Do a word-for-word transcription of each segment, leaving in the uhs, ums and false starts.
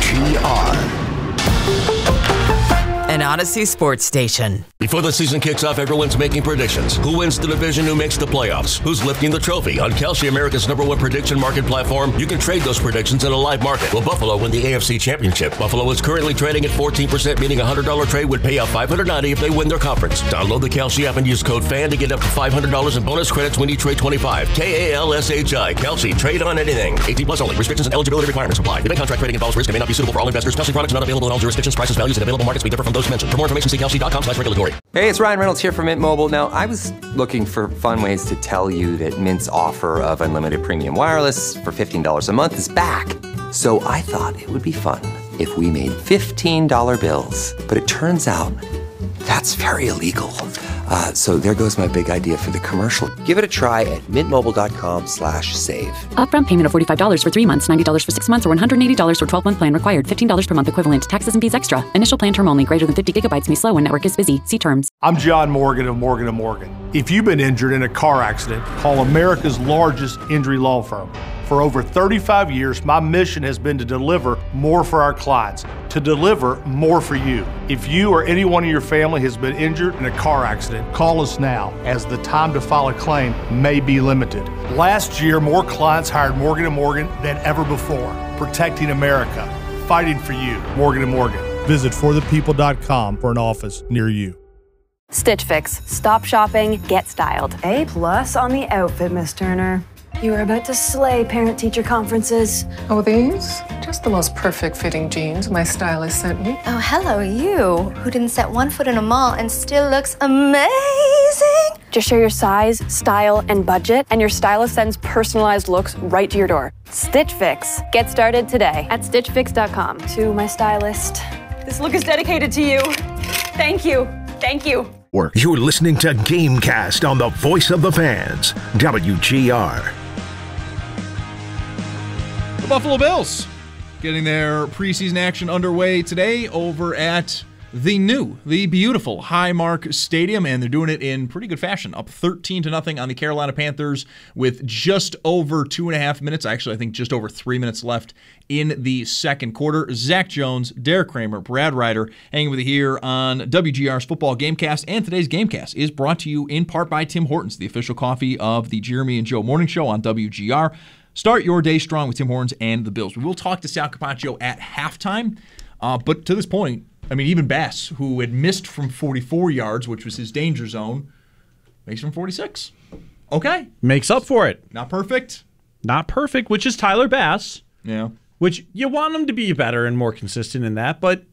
G R. An Odyssey sports station. Before the season kicks off, everyone's making predictions. Who wins the division? Who makes the playoffs? Who's lifting the trophy? On Kalshi, America's number one prediction market platform, you can trade those predictions in a live market. Will Buffalo win the A F C Championship? Buffalo is currently trading at fourteen percent, meaning a one hundred dollars trade would pay out five hundred ninety dollars if they win their conference. Download the Kalshi app and use code FAN to get up to five hundred dollars in bonus credits when you trade twenty-five. K A L S H I. Kalshi. Trade on anything. eighteen plus only. Restrictions and eligibility requirements apply. The bank contract trading involves risk and may not be suitable for all investors. Kalshi products not available in all jurisdictions. Prices, values, and available markets may differ from those mentioned. For more information, see kalshi dot com slash regulatory. Hey, it's Ryan Reynolds here from Mint Mobile. Now, I was looking for fun ways to tell you that Mint's offer of unlimited premium wireless for fifteen dollars a month is back. So I thought it would be fun if we made fifteen dollar bills. But it turns out that's very illegal. Uh, so there goes my big idea for the commercial. Give it a try at mintmobile.com slash save. Upfront payment of forty-five dollars for three months, ninety dollars for six months, or one hundred eighty dollars for twelve-month plan required. fifteen dollars per month equivalent. Taxes and fees extra. Initial plan term only. Greater than fifty gigabytes may slow when network is busy. See terms. I'm John Morgan of Morgan and Morgan. If you've been injured in a car accident, call America's largest injury law firm. For over thirty-five years, my mission has been to deliver more for our clients, to deliver more for you. If you or anyone in your family has been injured in a car accident, call us now, as the time to file a claim may be limited. Last year, more clients hired Morgan and Morgan than ever before, protecting America, fighting for you. Morgan and Morgan. Visit for the people dot com for an office near you. Stitch Fix. Stop shopping, get styled. A plus on the outfit, Miss Turner. You are about to slay parent-teacher conferences. Oh, these? Just the most perfect fitting jeans my stylist sent me. Oh, hello, you, who didn't set one foot in a mall and still looks amazing. Just share your size, style, and budget, and your stylist sends personalized looks right to your door. Stitch Fix. Get started today at stitch fix dot com. To my stylist, this look is dedicated to you. Thank you. Thank you. You're listening to Gamecast on the Voice of the Fans, W G R. The Buffalo Bills getting their preseason action underway today over at the new, the beautiful Highmark Stadium, and they're doing it in pretty good fashion. Up thirteen to nothing on the Carolina Panthers with just over two and a half minutes. Actually, I think just over three minutes left in the second quarter. Zach Jones, Derek Kramer, Brad Ryder hanging with you here on W G R's Football Gamecast. And today's Gamecast is brought to you in part by Tim Hortons, the official coffee of the Jeremy and Joe Morning Show on W G R. Start your day strong with Tim Hortons and the Bills. We will talk to Sal Capaccio at halftime, uh, but to this point, I mean, even Bass, who had missed from forty-four yards, which was his danger zone, makes from forty-six. Okay. Makes up for it. Not perfect. Not perfect, which is Tyler Bass. Yeah. Which you want him to be better and more consistent in that, but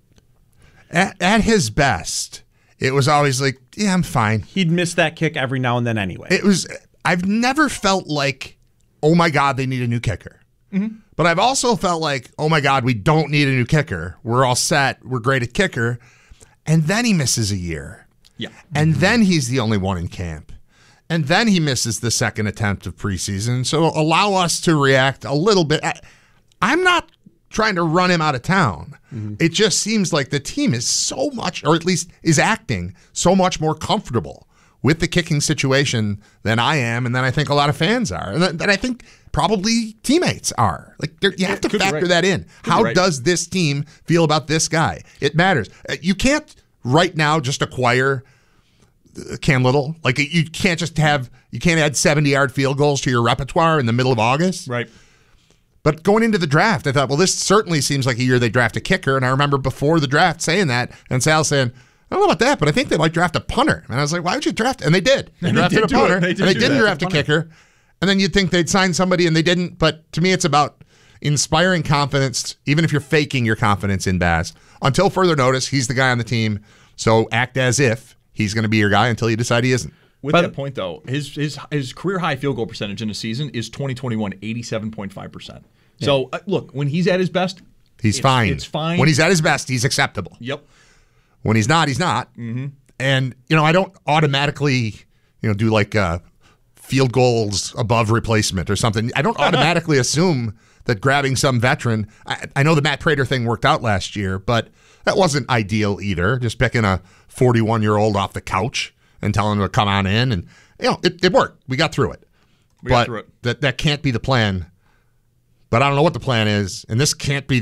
at, at his best, it was always like, yeah, I'm fine. He'd miss that kick every now and then anyway. It was. I've never felt like, oh my God, they need a new kicker. Mm-hmm. But I've also felt like, oh my God, we don't need a new kicker. We're all set. We're great at kicker. And then he misses a year. Yeah. And then he's the only one in camp. And then he misses the second attempt of preseason. So allow us to react a little bit. I, I'm not trying to run him out of town. Mm-hmm. It just seems like the team is so much, or at least is acting so much more comfortable with the kicking situation than I am, and then I think a lot of fans are, and that I think probably teammates are. Like you have to factor right. that in. Could How right. does this team feel about this guy? It matters. You can't right now just acquire Cam Little. Like you can't just have you can't add seventy-yard field goals to your repertoire in the middle of August. Right. But going into the draft, I thought, well, this certainly seems like a year they draft a kicker, and I remember before the draft saying that, and Sal saying, I don't know about that, but I think they might draft a punter. And I was like, why would you draft? And they did. They and drafted they a punter, they and they didn't draft a kicker. And then you'd think they'd sign somebody, and they didn't. But to me, it's about inspiring confidence, even if you're faking your confidence in Bass. Until further notice, he's the guy on the team, so act as if he's going to be your guy until you decide he isn't. With but, that point, though, his his his career-high field goal percentage in a season is twenty twenty-one, eighty-seven point five percent. Yeah. So, uh, look, when he's at his best, he's it's, fine. It's fine. When he's at his best, he's acceptable. Yep. When he's not, he's not. Mm-hmm. And, you know, I don't automatically, you know, do like uh, field goals above replacement or something. I don't automatically assume that grabbing some veteran. I, I know the Matt Prater thing worked out last year, but that wasn't ideal either. Just picking a forty-one-year-old off the couch and telling him to come on in. And, you know, it, it worked. We got through it. We but got through it. That, that can't be the plan. But I don't know what the plan is, and this can't be